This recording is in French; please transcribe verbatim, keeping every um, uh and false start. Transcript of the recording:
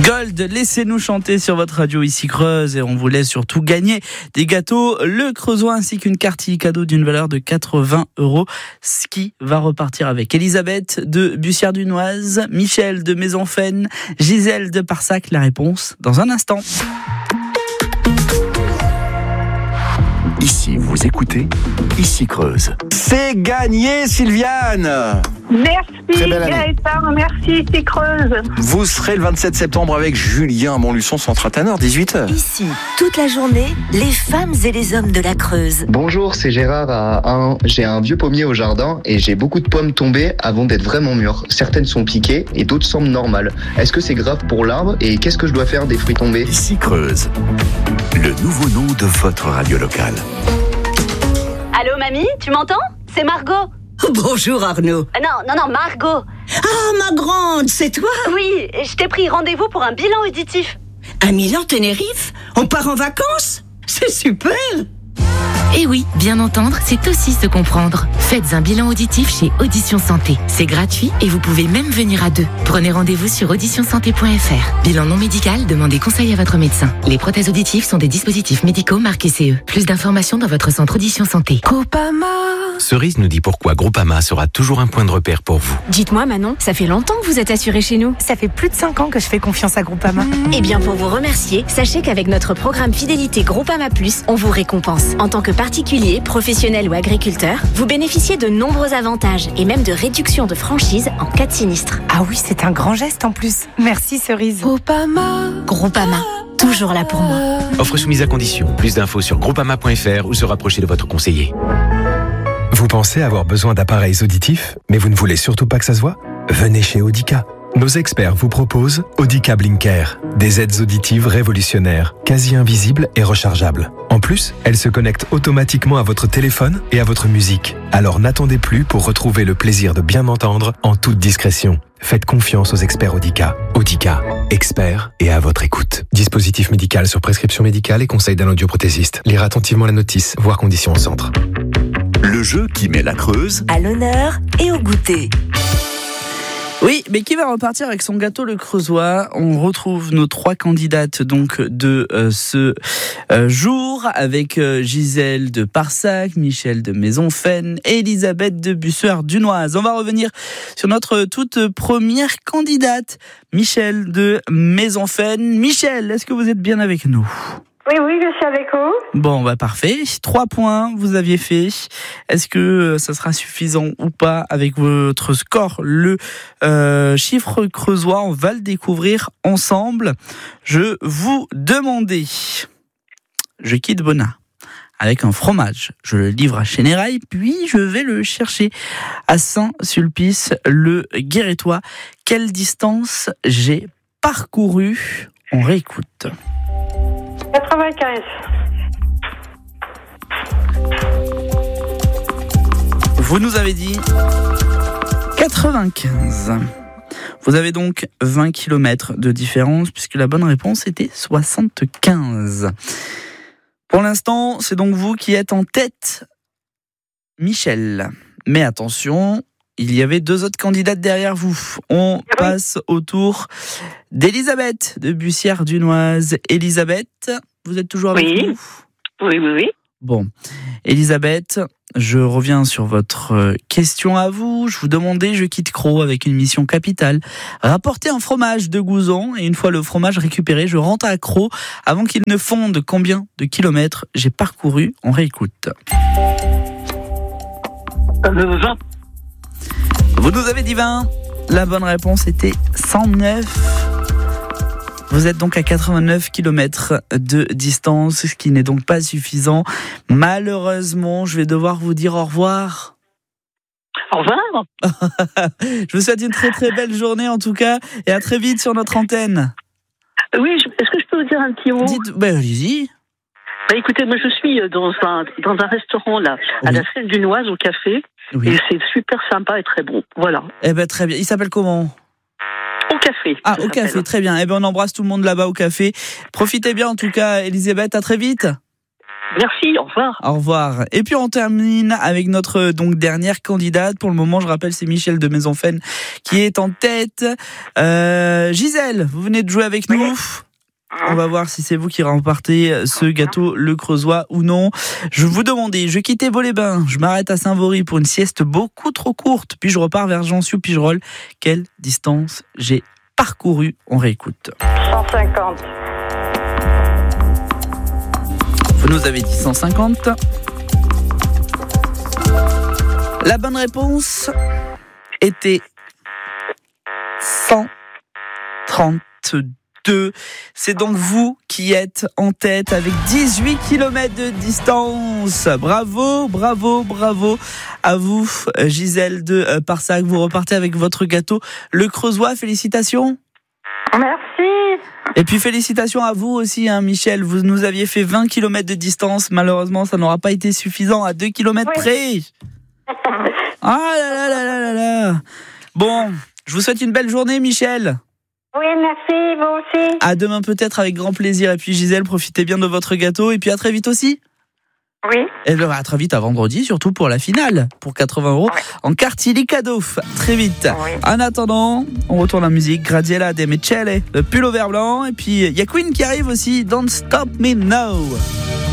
Gold, laissez-nous chanter sur votre radio ici Creuse et on vous laisse surtout gagner des gâteaux Le Creusois ainsi qu'une carte cadeau d'une valeur de quatre-vingts euros. Ce qui va repartir avec Elisabeth de Bussière-Dunoise, Michel de Maisonfaine, Gisèle de Parsac. La réponse dans un instant. Ici, vous écoutez Ici Creuse. C'est gagné, Sylviane. Merci Gaëtan, merci c'est Creuse. Vous serez le vingt-sept septembre avec Julien à Montluçon, Centre Tanner, dix-huit heures. Ici, toute la journée, les femmes et les hommes de la Creuse. Bonjour, c'est Gérard à un. J'ai un vieux pommier au jardin et j'ai beaucoup de pommes tombées avant d'être vraiment mûres. Certaines sont piquées et d'autres semblent normales. Est-ce que c'est grave pour l'arbre et qu'est-ce que je dois faire des fruits tombés ? Ici Creuse, le nouveau nom de votre radio locale. Allô mamie, tu m'entends ? C'est Margot. Bonjour Arnaud. Euh, non, non, non, Margot. Ah, ma grande, c'est toi ? Oui, je t'ai pris rendez-vous pour un bilan auditif. À Milan, Tenerife ? On part en vacances ? C'est super ! Et oui, bien entendre, c'est aussi se comprendre. Faites un bilan auditif chez Audition Santé. C'est gratuit et vous pouvez même venir à deux. Prenez rendez-vous sur audition santé point f r. Bilan non médical, demandez conseil à votre médecin. Les prothèses auditives sont des dispositifs médicaux marqués C E. Plus d'informations dans votre centre Audition Santé. Groupama. Cerise nous dit pourquoi Groupama sera toujours un point de repère pour vous. Dites-moi Manon, ça fait longtemps que vous êtes assurée chez nous. Ça fait plus de cinq ans que je fais confiance à Groupama. Mmh. Eh bien pour vous remercier, sachez qu'avec notre programme Fidélité Groupama Plus, on vous récompense. En tant que particulier, professionnel ou agriculteur, vous bénéficiez de nombreux avantages et même de réduction de franchise en cas de sinistre. Ah oui, c'est un grand geste en plus. Merci Cerise. Groupama. Groupama, toujours là pour moi. Offre soumise à condition. Plus d'infos sur groupama point f r ou se rapprocher de votre conseiller. Vous pensez avoir besoin d'appareils auditifs, mais vous ne voulez surtout pas que ça se voit ? Venez chez Audica. Nos experts vous proposent Audica Blinker, des aides auditives révolutionnaires, quasi invisibles et rechargeables. En plus, elles se connectent automatiquement à votre téléphone et à votre musique. Alors n'attendez plus pour retrouver le plaisir de bien entendre en toute discrétion. Faites confiance aux experts Audica. Audica, experts et à votre écoute. Dispositif médical sur prescription médicale et conseil d'un audioprothésiste. Lire attentivement la notice, voir conditions au centre. Le jeu qui met la Creuse à l'honneur et au goûter. Oui, mais qui va repartir avec son gâteau Le Creusois ? On retrouve nos trois candidates donc de euh, ce euh, jour avec euh, Gisèle de Parsac, Michel de Maisonfaine et Elisabeth de Bussière-Dunoise. On va revenir sur notre toute première candidate, Michel de Maisonfaine. Michel, est-ce que vous êtes bien avec nous ? Oui, oui, je suis avec vous. Bon, bah parfait. Trois points, vous aviez fait. Est-ce que ça sera suffisant ou pas avec votre score ? Le euh, chiffre creusois, on va le découvrir ensemble. Je vous demandais, je quitte Bonnat avec un fromage. Je le livre à Chénérail, puis je vais le chercher à Saint-Sulpice-le-Guérétois. Quelle distance j'ai parcouru ? On réécoute. quatre-vingt-quinze. Vous nous avez dit quatre-vingt-quinze. Vous avez donc vingt kilomètres de différence puisque la bonne réponse était soixante-quinze. Pour l'instant, c'est donc vous qui êtes en tête, Michel. Mais attention, il y avait deux autres candidates derrière vous. On oui. passe au tour d'Elisabeth de Bussière-Dunoise. Elisabeth, vous êtes toujours avec oui. nous ? Oui, oui, oui. Bon, Elisabeth, je reviens sur votre question à vous. Je vous demandais, je quitte Crau avec une mission capitale. Rapporter un fromage de Gouzon et une fois le fromage récupéré, je rentre à Crau avant qu'il ne fonde. Combien de kilomètres j'ai parcouru ? On réécoute. vingt. Vous nous avez dit vingt. La bonne réponse était cent neuf. Vous êtes donc à quatre-vingt-neuf kilomètres de distance, ce qui n'est donc pas suffisant. Malheureusement, je vais devoir vous dire au revoir. Au revoir. Je vous souhaite une très très belle journée en tout cas et à très vite sur notre antenne. Oui, est-ce que je peux vous dire un petit mot ? Dites, ben allez-y. Bah, écoutez, moi je suis dans un, dans un restaurant là, oui. à la Celle-Dunoise au café. Oui. Et c'est super sympa et très bon. Voilà. Eh ben très bien. Il s'appelle comment ? Au café. Ah, au café, très bien. Eh ben on embrasse tout le monde là-bas au café. Profitez bien en tout cas, Elisabeth. À très vite. Merci, au revoir. Au revoir. Et puis on termine avec notre donc dernière candidate. Pour le moment, je rappelle, c'est Michel de Maisonfen qui est en tête. Euh, Gisèle, vous venez de jouer avec nous. Oui. On va voir si c'est vous qui remportez ce gâteau Le Creusois ou non. Je vous demandais, je quittais Vaux-les-Bains, je m'arrête à Saint-Vaury pour une sieste beaucoup trop courte, puis je repars vers Jansiou-Pigerolles. Quelle distance j'ai parcouru? On réécoute. cent cinquante. Vous nous avez dit cent cinquante. La bonne réponse était cent trente-deux. C'est donc vous qui êtes en tête avec dix-huit kilomètres de distance. Bravo, bravo, bravo à vous, Gisèle de Parsac. Vous repartez avec votre gâteau Le Creusois. Félicitations. Merci. Et puis félicitations à vous aussi, hein, Michel. Vous nous aviez fait vingt kilomètres de distance. Malheureusement, ça n'aura pas été suffisant à deux kilomètres oui. près. Ah là là là là là là. Bon, je vous souhaite une belle journée, Michel. Oui, merci, vous aussi. À demain peut-être avec grand plaisir. Et puis Gisèle, profitez bien de votre gâteau. Et puis à très vite aussi. Oui. Et bien à très vite à vendredi, surtout pour la finale, pour quatre-vingts euros oui. en carte illicadeau. Très vite. Oui. En attendant, on retourne en musique. Graziella De Michele, le pull au vert blanc. Et puis il y a Queen qui arrive aussi. Don't Stop Me Now.